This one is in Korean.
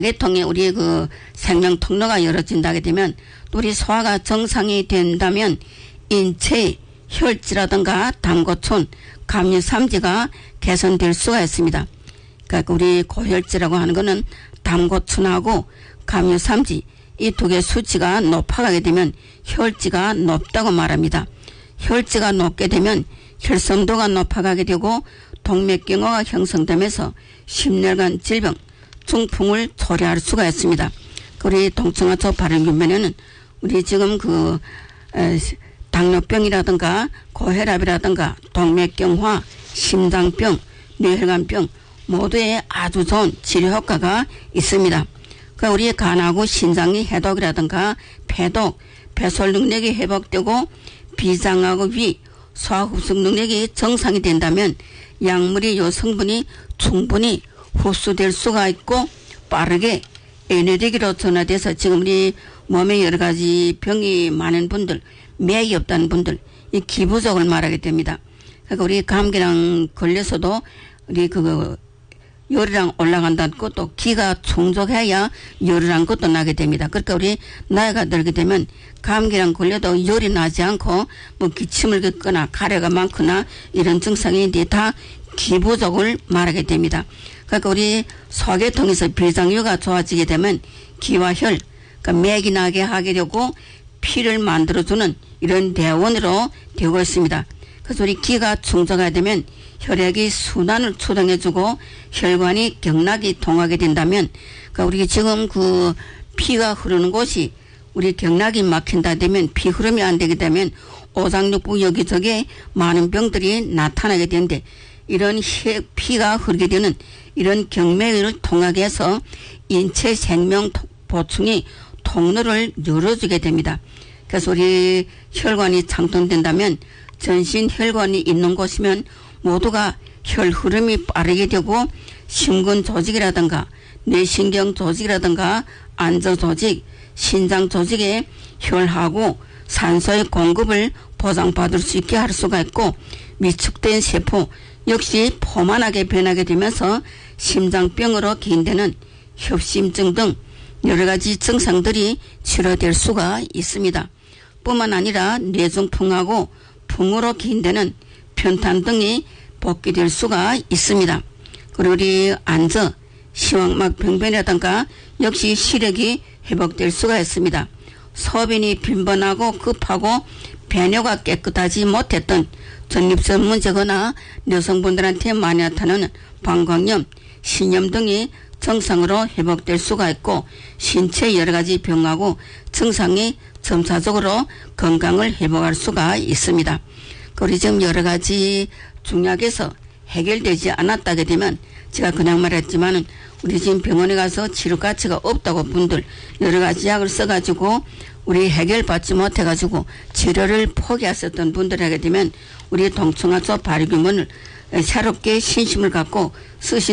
계통에 우리 그 생명 통로가 열어진다게 되면 우리 소화가 정상이 된다면 인체 혈지라든가胆固醇, 감유삼지가 개선될 수가 있습니다. 그러니까 우리 고혈지라고 하는 거는胆固醇하고 감유삼지 이 두 개 수치가 높아가게 되면 혈지가 높다고 말합니다. 혈지가 높게 되면 혈성도가 높아가게 되고 동맥경화가 형성되면서 심혈관 질병, 중풍을 초래할 수가 있습니다. 우리 동청화초 발현균면에는 우리 지금 그 당뇨병이라든가 고혈압이라든가 동맥경화, 심장병, 뇌혈관병 모두에 아주 좋은 치료 효과가 있습니다. 우리 간하고 신장의 해독이라든가 폐독, 배설 능력이 회복되고 비장하고 위, 소화 흡수 능력이 정상이 된다면 약물이 요 성분이 충분히 흡수될 수가 있고 빠르게 에너지로 전환돼서 지금 우리 몸에 여러 가지 병이 많은 분들, 맥이 없다는 분들, 이 기부족을 말하게 됩니다. 그러니까 우리 감기랑 걸려서도 우리 열이랑 올라간다는 것도 기가 충족해야 열이란 것도 나게 됩니다. 그러니까 우리 나이가 들게 되면 감기랑 걸려도 열이 나지 않고 뭐 기침을 걷거나 가래가 많거나 이런 증상이 다 기부족을 말하게 됩니다. 그러니까 우리 소화계통에서 비장류가 좋아지게 되면 기와 혈, 그러니까 맥이 나게 하게 되고 피를 만들어주는 이런 대원으로 되고 있습니다. 그래서 우리 기가 충족하게 되면 혈액이 순환을 추동해주고 혈관이 경락이 통하게 된다면 그러니까 우리 지금 그 피가 흐르는 곳이 우리 경락이 막힌다 되면 피 흐름이 안 되게 되면 오장육부 여기저기 많은 병들이 나타나게 되는데 이런 피가 흐르게 되는 이런 경맥을 통하게 해서 인체 생명 보충이 통로를 열어주게 됩니다. 그래서 우리 혈관이 창통된다면 전신 혈관이 있는 곳이면 모두가 혈 흐름이 빠르게 되고 심근 조직이라든가 뇌신경 조직이라든가 안저 조직, 신장 조직에 혈하고 산소의 공급을 보장받을 수 있게 할 수가 있고 위축된 세포 역시 포만하게 변하게 되면서 심장병으로 기인되는 협심증 등 여러 가지 증상들이 치료될 수가 있습니다. 뿐만 아니라 뇌중풍하고 풍으로 기인되는 편탄 등이 복귀될 수가 있습니다. 그리고 우리 안저, 시황막 병변이라든가 역시 시력이 회복될 수가 있습니다. 소변이 빈번하고 급하고 배뇨가 깨끗하지 못했던 전립선 문제거나 여성분들한테 많이 나타나는 방광염, 신염 등이 정상으로 회복될 수가 있고 신체 여러 가지 병하고 증상이 점차적으로 건강을 회복할 수가 있습니다. 우리 지금 여러 가지 중약에서 해결되지 않았다게 되면 제가 그냥 말했지만은 우리 지금 병원에 가서 치료 가치가 없다고 분들 여러 가지 약을 써가지고 우리 해결받지 못해가지고 치료를 포기하셨던 분들에게 되면 우리 동청화초 발효균을 새롭게 신심을 갖고 쓰신